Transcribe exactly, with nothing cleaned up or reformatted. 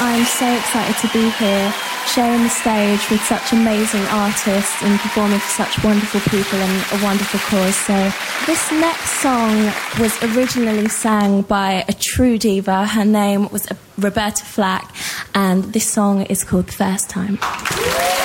I'm so excited to be here, sharing the stage with such amazing artists and performing for such wonderful people and a wonderful cause. So this next song was originally sang by a true diva. Her name was Roberta Flack, and this song is called The First Time.